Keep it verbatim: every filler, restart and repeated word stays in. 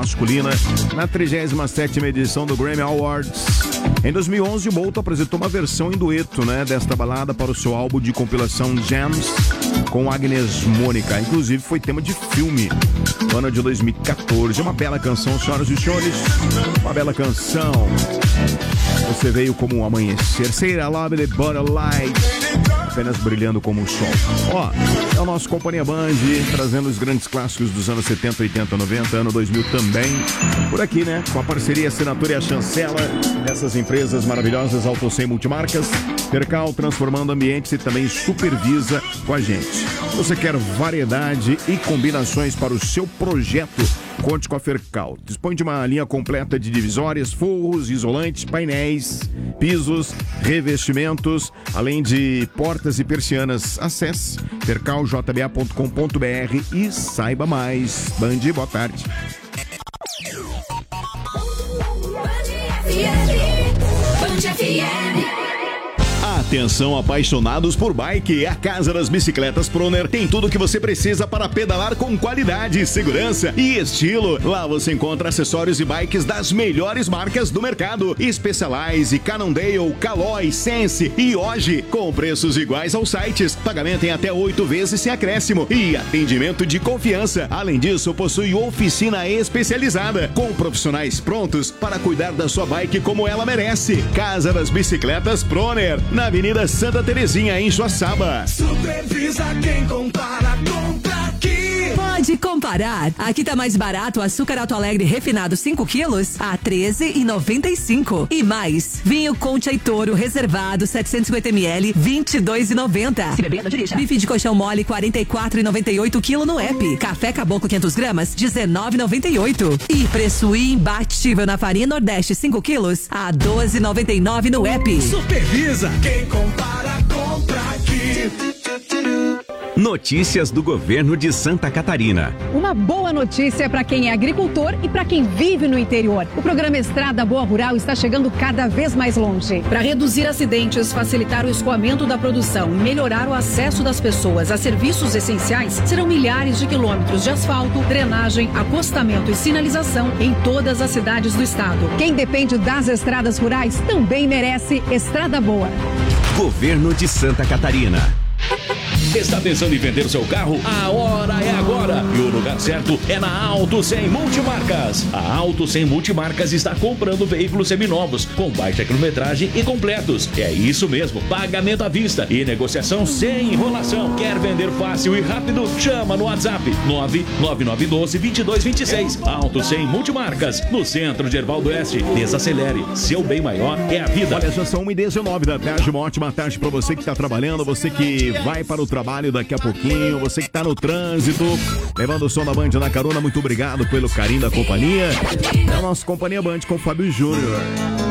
masculina na trigésima sétima edição do Grammy Awards. Em dois mil e onze, Bolt apresentou uma versão em dueto, né, desta balada para o seu álbum de compilação Gems com Agnes Mônica. Inclusive foi tema de filme no ano de dois mil e quatorze. Uma bela canção, senhoras e senhores. Uma bela canção. Você veio como um amanhecer. Say I love the butterlight. Apenas brilhando como um sol. Ó, é o nosso Companhia Band, trazendo os grandes clássicos dos anos setenta, oitenta, noventa, ano dois mil também. Por aqui, né? Com a parceria, a assinatura e a chancela dessas empresas maravilhosas, Auto cem Multimarcas. Percal transformando ambientes e também supervisa com a gente. Se você quer variedade e combinações para o seu projeto, conte com a Fercal. Dispõe de uma linha completa de divisórias, forros, isolantes, painéis, pisos, revestimentos, além de portas e persianas. Acesse fercal j b a ponto com ponto b r e saiba mais. Band, boa tarde. Band F M. Atenção, apaixonados por bike, a Casa das Bicicletas Proner tem tudo o que você precisa para pedalar com qualidade, segurança e estilo. Lá você encontra acessórios e bikes das melhores marcas do mercado: Specialized, Cannondale, Caloi, Sense e hoje com preços iguais aos sites, pagamento em até oito vezes sem acréscimo e atendimento de confiança. Além disso, possui oficina especializada com profissionais prontos para cuidar da sua bike como ela merece. Casa das Bicicletas Proner, na Avenida Santa Terezinha, em Joaçaba. Supervisa quem compara, compra aqui. Pode comparar. Aqui tá mais barato o açúcar Alto Alegre refinado cinco quilos a treze reais e noventa e cinco centavos. E mais, vinho Concha e Toro reservado setecentos e cinquenta mililitros, vinte e dois reais e noventa centavos. Se beber, não dirija. Bife de colchão mole quarenta e quatro reais e noventa e oito centavos quilo no app. Café Caboclo quinhentas gramas, dezenove reais e noventa e oito centavos. E preço imbatível na farinha Nordeste cinco quilos a doze reais e noventa e nove centavos no app. Supervisa quem compara, compra aqui. Notícias do governo de Santa Catarina. Uma boa notícia para quem é agricultor e para quem vive no interior. O programa Estrada Boa Rural está chegando cada vez mais longe. Para reduzir acidentes, facilitar o escoamento da produção e melhorar o acesso das pessoas a serviços essenciais, serão milhares de quilômetros de asfalto, drenagem, acostamento e sinalização em todas as cidades do estado. Quem depende das estradas rurais também merece Estrada Boa. Governo de Santa Catarina. Está pensando em vender seu carro? A hora é agora! E o lugar certo é na Auto cem Multimarcas. A Auto cem Multimarcas está comprando veículos seminovos, com baixa quilometragem e completos. É isso mesmo, pagamento à vista e negociação sem enrolação. Quer vender fácil e rápido? Chama no WhatsApp nove nove nove um dois, dois dois dois seis. Auto cem Multimarcas, no centro de Ervaldo Oeste. Desacelere, seu bem maior é a vida. Olha, já são uma e dezenove da tarde, uma ótima tarde para você que está trabalhando, você que vai para o trabalho daqui a pouquinho, você que tá no trânsito, levando o som da Band na carona, muito obrigado pelo carinho da companhia. É a nossa Companhia Band com o Fábio Júnior.